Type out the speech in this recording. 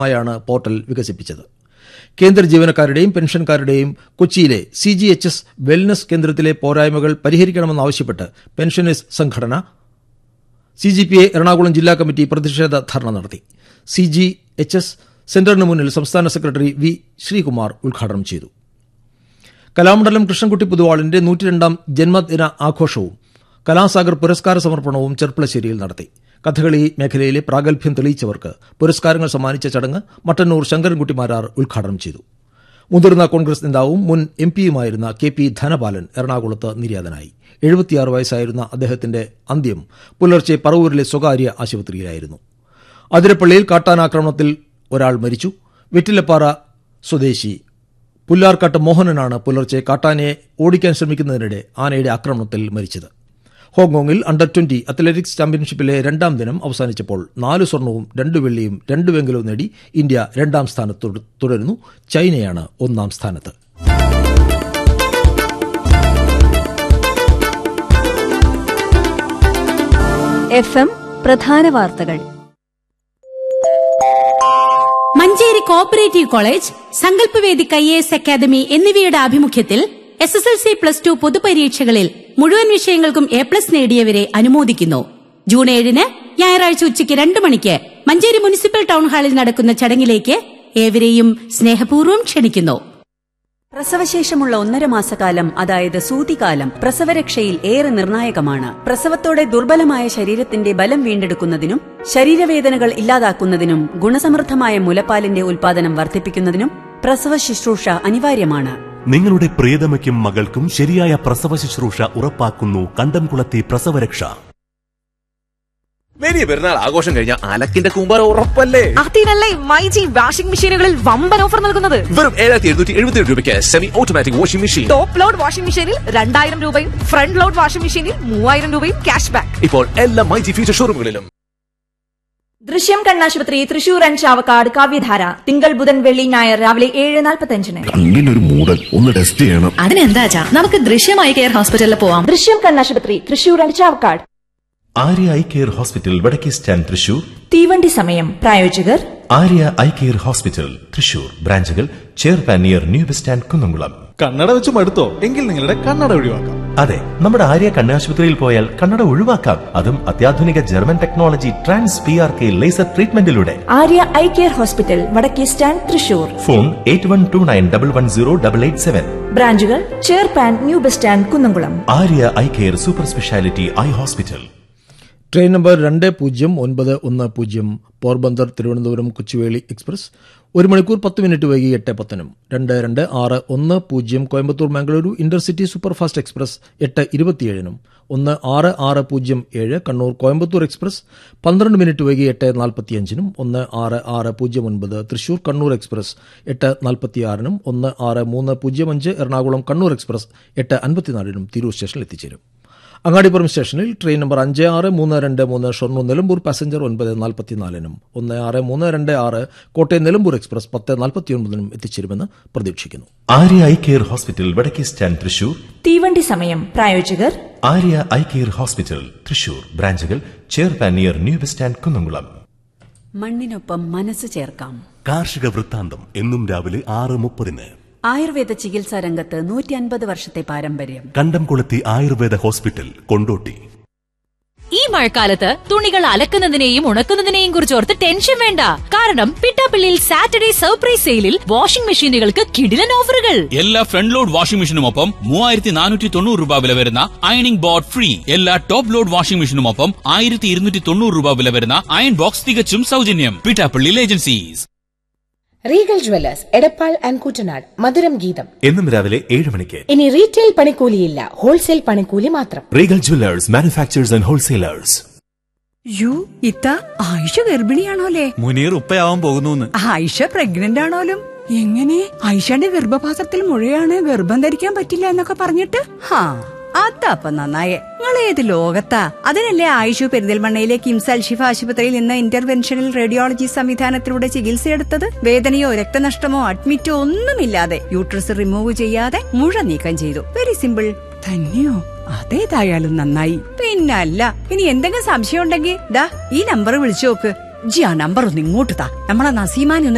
ാണ് പോർട്ടൽ വികസിപ്പിച്ചത്. കേന്ദ്ര ജീവനക്കാരുടെയും പെൻഷൻകാരുടെയും കൊച്ചിയിലെ CGHS വെൽനസ് കേന്ദ്രത്തിലെ പോരായ്മകൾ പരിഹരിക്കണമെന്നാവശ്യപ്പെട്ട് പെൻഷനേഴ്സ് സംഘടന CGPA എറണാകുളം ജില്ലാ കമ്മിറ്റി പ്രതിഷേധ ധർണ നടത്തി. CGHS സെന്ററിന് മുന്നിൽ സംസ്ഥാന സെക്രട്ടറി വി ശ്രീകുമാർ ഉദ്ഘാടനം ചെയ്തു. കലാമണ്ഡലം കൃഷ്ണൻകുട്ടി പൊതുവാളിന്റെ 102ാം ജന്മദിന ആഘോഷവും കലാസാഗർ പുരസ്കാര സമർപ്പണവും ചെർപ്പളശ്ശേരിയിൽ നടത്തി. കഥകളി മേഖലയിലെ പ്രാഗൽഭ്യം തെളിയിച്ചവർക്ക് പുരസ്കാരങ്ങൾ സമ്മാനിച്ച ചടങ്ങ് മട്ടന്നൂർ ശങ്കരൻകുട്ടി മാരാർ ഉദ്ഘാടനം ചെയ്തു. മുതിർന്ന കോൺഗ്രസ് നേതാവും മുൻ MP-യുമായിരുന്ന KP ധനപാലൻ എറണാകുളത്ത് നിര്യാതനായി. 76 വയസ്സായിരുന്ന അദ്ദേഹത്തിന്റെ അന്ത്യം പുലർച്ചെ പറവൂരിലെ സ്വകാര്യ ആശുപത്രിയിലായിരുന്നു. അതിരപ്പള്ളിയിൽ കാട്ടാനാക്രമണത്തിൽ ഒരാൾ മരിച്ചു. വെറ്റിലപ്പാറ സ്വദേശി പുല്ലാർക്കാട്ട് മോഹനനാണ് പുലർച്ചെ കാട്ടാനയെ ഓടിക്കാൻ ശ്രമിക്കുന്നതിനിടെ ആനയുടെ ആക്രമണത്തിൽ മരിച്ചത്. ഹോങ്കോങ്ങിൽ അണ്ടർ-20 അത്ലറ്റിക്സ് ചാമ്പ്യൻഷിപ്പിലെ 2ാം ദിനം അവസാനിച്ചപ്പോൾ 4 സ്വർണവും 2 വെള്ളിയും 2 വെങ്കലവും നേടി ഇന്ത്യ 2ാം സ്ഥാനത്ത് തുടരുന്നു. ചൈനയാണ് 1ാം സ്ഥാനത്ത്. FM പ്രധാന വാർത്തകൾ. Manjeri cooperative college, Sankalpavedi IAS academy എന്നിവയുടെ ആഭിമുഖ്യത്തിൽ SSLC+2 പൊതുപരീക്ഷകളിൽ മുഴുവൻ വിഷയങ്ങൾക്കും A+ നേടിയവരെ അനുമോദിക്കുന്നു. ജൂൺ 7 ഞായറാഴ്ച ഉച്ചയ്ക്ക് 2 മണിക്ക് മഞ്ചേരി മുനിസിപ്പൽ ടൗൺ ഹാളിൽ നടക്കുന്ന ചടങ്ങിലേക്ക് ഏവരെയും സ്നേഹപൂർവ്വം ക്ഷണിക്കുന്നു. പ്രസവശേഷമുള്ള 1.5 മാസക്കാലം, അതായത് സൂതികാലം, പ്രസവരക്ഷയിൽ ഏറെ നിർണായകമാണ്. പ്രസവത്തോടെ ദുർബലമായ ശരീരത്തിന്റെ ബലം വീണ്ടെടുക്കുന്നതിനും ശരീരവേദനകൾ ഇല്ലാതാക്കുന്നതിനും ഗുണസമൃദ്ധമായ മുലപ്പാലിന്റെ ഉൽപാദനം വർദ്ധിപ്പിക്കുന്നതിനും പ്രസവ ശുശ്രൂഷ അനിവാര്യമാണ്. നിങ്ങളുടെ പ്രിയതമയ്ക്കും മകൾക്കും ശരിയായ പ്രസവ ശുശ്രൂഷ ഉറപ്പാക്കുന്നു കണ്ടംകുളത്തെ പ്രസവരക്ഷ. വലിയ പെരുന്നാൾ ആഘോഷം കഴിഞ്ഞാൽ അലക്കിന്റെ കൂമ്പാരം ഉറപ്പല്ലേ? അതിനല്ലേ മൈജി വാഷിംഗ് മെഷീനുകളിൽ വമ്പൻ ഓഫർ നൽകുന്നത്. വെറും 7,777 രൂപയ്ക്ക് semi automatic washing machine. Top load washing മെഷീനിൽ 2,000 രൂപയും ഫ്രണ്ട് ലോഡ് വാഷിംഗ് മെഷീനിൽ 3,000 രൂപയും ക്യാഷ് ബാക്ക്. ഇപ്പോൾ എല്ലാ മൈജി ഫ്യൂച്ചർ ഷോറൂമുകളിലും. ദൃശ്യം കണ്ണാശുപത്രി തൃശൂർ ആൻഡ് ചാവക്കാട് കാവ്യധാര തിങ്കൾ ബുധൻ വെള്ളി ഞായർ രാവിലെ 7:45. കണ്ണിനൊരു മൂടൽ ഒന്ന് ടെസ്റ്റ് ചെയ്യണം. അതിനെന്താ നമുക്ക് ദൃശ്യം ഐ കെയർ ഹോസ്പിറ്റലിൽ പോവാം. ദൃശ്യം കണ്ണാശുപത്രി Thrissur and Chavakkad. Arya eye care hospital വടക്കേ സ്റ്റാൻഡ് തൃശൂർ. തീവണ്ടി സമയം. പ്രായോജകർ Arya eye care hospital Thrissur. ബ്രാഞ്ചുകൾ ചെയർപാൻ near new bus stand Kunnamkulam. കണ്ണട വെച്ച് മടുത്തോ? എങ്കിൽ നിങ്ങളുടെ കണ്ണട ഒഴിവാക്കാം. അതെ, നമ്മുടെ ആര്യ കണ്ണാശുപത്രിയിൽ പോയാൽ കണ്ണട ഒഴിവാക്കാം. അതും അത്യാധുനിക German technology TransPRK laser ട്രീറ്റ്മെന്റിലൂടെ. Arya eye care hospital വടക്കേ സ്റ്റാൻഡ് തൃശൂർ. ഫോൺ 8129110887. ബ്രാഞ്ചുകൾ ചെയർപാൻ new bus stand Kunnamkulam. Arya eye care super speciality eye hospital. Train number 209110 Porbandar Thiruvananthapuram Kochuveli express 1 മണിക്കൂർ 10 മിനിറ്റ് വൈകി 8:10. 226110 Coimbatore Mangaluru intercity superfast express 8:27. 166007 Kannur Coimbatore express 12 minute വൈകി 8:45. 166009 തൃശൂർ കണ്ണൂർ എക്സ്പ്രസ് 8:46. 16305 എറണാകുളം കണ്ണൂർ എക്സ്പ്രസ് 8:54 തിരൂർ സ്റ്റേഷനിൽ എത്തിച്ചേരും. അങ്ങാടിപ്പുറം സ്റ്റേഷനിൽ train number 56323 Shoranur Nilambur passenger 9:44. 16326 Kottayam Nilambur express 10:49 എത്തിച്ചേരുമെന്ന് പ്രതീക്ഷിക്കുന്നു. Arya eye care hospital വടക്കേ സ്റ്റാൻഡ് തൃശൂർ. തീവണ്ടി സമയം. പ്രായോജകർ Arya eye care hospital Thrissur. ബ്രാഞ്ചുകൾ ചെയർപാൻ near new bus stand Kunnamkulam. മണ്ണിനൊപ്പം മനസ്സ് ചേർക്കാം. കാർഷിക വൃത്താന്തം എന്നും രാവിലെ 6:30. ആയുർവേദ ചികിത്സാ രംഗത്ത് 150 വർഷത്തെ പാരമ്പര്യം. കണ്ടംകുളത്തി ആയുർവേദ ഹോസ്പിറ്റൽ കൊണ്ടോട്ടി. ഈ മഴക്കാലത്ത് തുണികൾ അലക്കുന്നതിനെയും ഉണക്കുന്നതിനെയും കുറിച്ചോർത്ത് ടെൻഷൻ വേണ്ട. കാരണം പിട്ടാപ്പിള്ളിയിൽ സാറ്റർഡേ സർപ്രൈസ് സെയിലിൽ വാഷിംഗ് മെഷീനുകൾക്ക് കിടിലൻ ഓഫറുകൾ. എല്ലാ ഫ്രണ്ട് ലോഡ് വാഷിംഗ് മെഷീനുമൊപ്പം 3,490 രൂപ വില വരുന്ന അയണിംഗ് ബോർഡ് ഫ്രീ. എല്ലാ ടോപ്പ് ലോഡ് വാഷിംഗ് മെഷീനുമൊപ്പം 1,290 രൂപ വില വരുന്ന അയൺ ബോക്സ് തികച്ചും സൗജന്യം. പിട്ടാപ്പിള്ളിയിൽ agencies. Regal Jewellers Edappal and Kuttanad മധുരം ഗീതം എന്നും രാവിലെ 7 മണിക്ക്. ഇനി റീറ്റെയിൽ പണിക്കൂലിയില്ല, ഹോൾസെയിൽ പണിക്കൂലി മാത്രം. Regal Jewellers manufacturers and wholesalers. ഇത്ത ആയിഷ ഗർഭിണിയാണോലേ? മുനീർ ഉപ്പയാവാൻ പോകുന്നു. ആയിഷ പ്രഗ്നന്റ് ആണോലും. എങ്ങനെ? ആയിഷയുടെ ഗർഭപാത്രത്തിൽ മുഴയാണ്, ഗർഭം ധരിക്കാൻ പറ്റില്ല എന്നൊക്കെ പറഞ്ഞിട്ട്. അതപ്പ നന്നായേ. നിങ്ങളേത് ലോകത്താ? അതിനല്ലേ ആയിഷു പെരിന്തൽമണ്ണയിലെ കിംസ് അൽഷിഫ ആശുപത്രിയിൽ നിന്ന് ഇന്റർവെൻഷണൽ റേഡിയോളജി സംവിധാനത്തിലൂടെ ചികിത്സയെടുത്തത്. വേദനയോ രക്തനഷ്ടമോ അഡ്മിറ്റോ ഒന്നുമില്ലാതെ യൂട്രസ് റിമൂവ് ചെയ്യാതെ മുഴ നീക്കം ചെയ്തു. Very simple. തന്നെയോ? അതേതായാലും നന്നായി. പിന്നല്ല, ഇനി എന്തെങ്കിലും സംശയം ഉണ്ടെങ്കിൽ ദാ ഈ നമ്പർ വിളിച്ചു നോക്ക്. ജി ആ നമ്പർ ഒന്ന് ഇങ്ങോട്ട് താ. നമ്മളെ നസീമാനെ ഒന്ന്